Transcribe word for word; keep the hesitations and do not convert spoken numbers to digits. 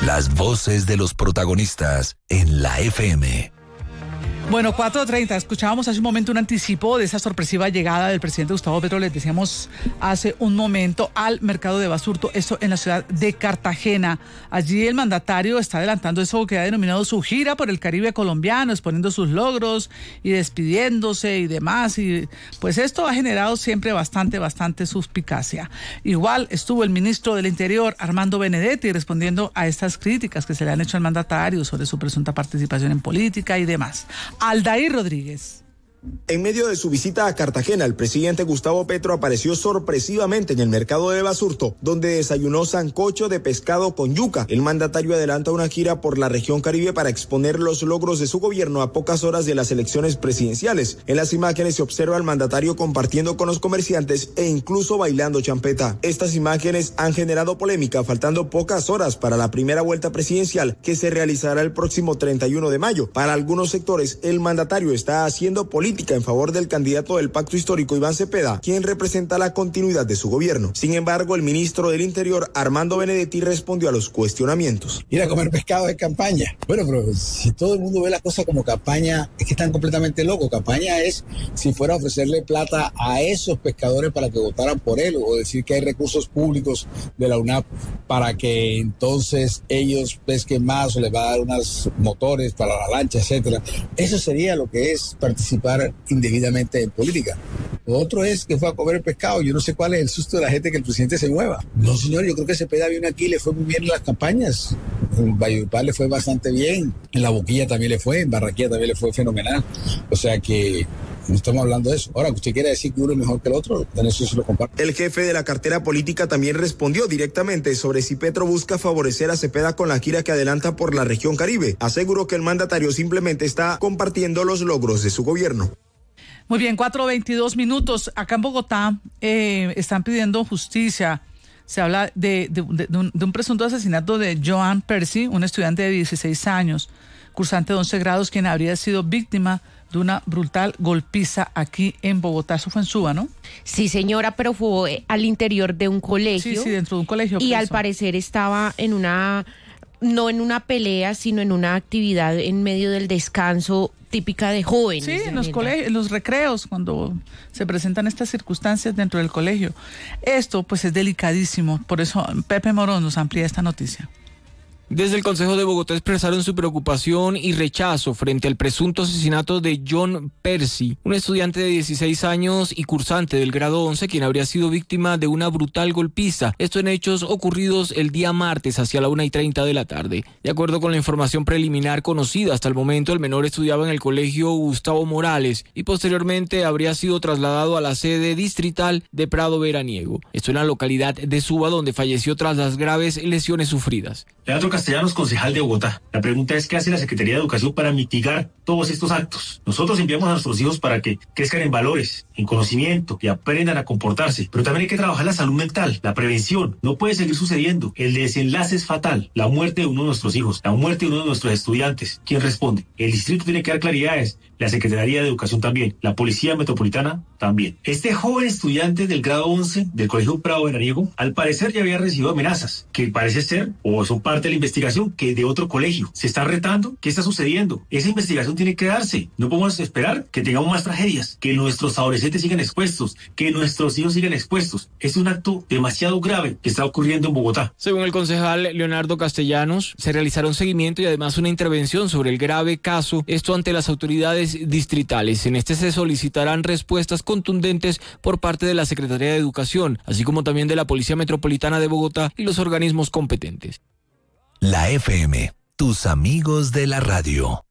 Las voces de los protagonistas en la F M. Bueno, cuatro treinta, escuchábamos hace un momento un anticipo de esa sorpresiva llegada del presidente Gustavo Petro, les decíamos hace un momento, al mercado de Basurto, esto en la ciudad de Cartagena. Allí el mandatario está adelantando eso que ha denominado su gira por el Caribe colombiano, exponiendo sus logros y despidiéndose y demás, y pues esto ha generado siempre bastante, bastante suspicacia. Igual estuvo el ministro del Interior, Armando Benedetti, respondiendo a estas críticas que se le han hecho al mandatario sobre su presunta participación en política y demás. Aldair Rodríguez. En medio de su visita a Cartagena, el presidente Gustavo Petro apareció sorpresivamente en el mercado de Basurto, donde desayunó sancocho de pescado con yuca. El mandatario adelanta una gira por la región Caribe para exponer los logros de su gobierno a pocas horas de las elecciones presidenciales. En las imágenes se observa al mandatario compartiendo con los comerciantes e incluso bailando champeta. Estas imágenes han generado polémica, faltando pocas horas para la primera vuelta presidencial que se realizará el próximo treinta y uno de mayo. Para algunos sectores, el mandatario está haciendo política en favor del candidato del Pacto Histórico, Iván Cepeda, quien representa la continuidad de su gobierno. Sin embargo, el ministro del Interior, Armando Benedetti, respondió a los cuestionamientos. Ir a comer pescado es campaña. Bueno, pero si todo el mundo ve la cosa como campaña, es que están completamente locos. Campaña es si fuera a ofrecerle plata a esos pescadores para que votaran por él, o decir que hay recursos públicos de la UNAP para que entonces ellos pesquen más, o les va a dar unos motores para la lancha, etcétera. Eso sería lo que es participar indebidamente en política. Lo otro es que fue a comer el pescado. Yo no sé cuál es el susto de la gente que el presidente se mueva. No, señor, yo creo que Cepeda vino aquí y le fue muy bien en las campañas. En Valledupar le fue bastante bien, en La Boquilla también le fue, en Barranquilla también le fue fenomenal. O sea que no estamos hablando de eso. Ahora, que usted quiera decir que uno es mejor que el otro, en eso se lo comparto. El jefe de la cartera política también respondió directamente sobre si Petro busca favorecer a Cepeda con la gira que adelanta por la región Caribe. Aseguró que el mandatario simplemente está compartiendo los logros de su gobierno. Muy bien, cuatro veintidós minutos. Acá en Bogotá eh, están pidiendo justicia. Se habla de, de, de, de, un, de un presunto asesinato de Joan Percy, un estudiante de dieciséis años, cursante de once grados, quien habría sido víctima de una brutal golpiza aquí en Bogotá. Eso fue en Suba, ¿no? Sí, señora, pero fue al interior de un colegio. Sí, sí, dentro de un colegio. Y preso. Al parecer estaba en una, no en una pelea, sino en una actividad en medio del descanso típica de jóvenes. Sí, en los colegios, en los recreos, cuando se presentan estas circunstancias dentro del colegio. Esto, pues, es delicadísimo. Por eso Pepe Morón nos amplía esta noticia. Desde el Consejo de Bogotá expresaron su preocupación y rechazo frente al presunto asesinato de John Percy, un estudiante de dieciséis años y cursante del grado once, quien habría sido víctima de una brutal golpiza. Esto en hechos ocurridos el día martes hacia la una y treinta de la tarde. De acuerdo con la información preliminar conocida hasta el momento, el menor estudiaba en el colegio Gustavo Morales y posteriormente habría sido trasladado a la sede distrital de Prado Veraniego. Esto en la localidad de Suba, donde falleció tras las graves lesiones sufridas. Leandro Castellanos, concejal de Bogotá. La pregunta es, ¿qué hace la Secretaría de Educación para mitigar todos estos actos? Nosotros enviamos a nuestros hijos para que crezcan en valores, en conocimiento, que aprendan a comportarse, pero también hay que trabajar la salud mental, la prevención. No puede seguir sucediendo. El desenlace es fatal. La muerte de uno de nuestros hijos, la muerte de uno de nuestros estudiantes. ¿Quién responde? El distrito tiene que dar claridades, la Secretaría de Educación también, la Policía Metropolitana también. Este joven estudiante del grado once del Colegio Prado Veraniego, al parecer ya había recibido amenazas, que parece ser, o son parte de la investigación, que de otro colegio. ¿Se está retando? ¿Qué está sucediendo? Esa investigación tiene que darse. No podemos esperar que tengamos más tragedias, que nuestros adolescentes sigan expuestos, que nuestros hijos sigan expuestos. Es un acto demasiado grave que está ocurriendo en Bogotá. Según el concejal Leonardo Castellanos, se realizará un seguimiento y además una intervención sobre el grave caso, esto ante las autoridades distritales. En este se solicitarán respuestas contundentes por parte de la Secretaría de Educación, así como también de la Policía Metropolitana de Bogotá y los organismos competentes. La F M, tus amigos de la radio.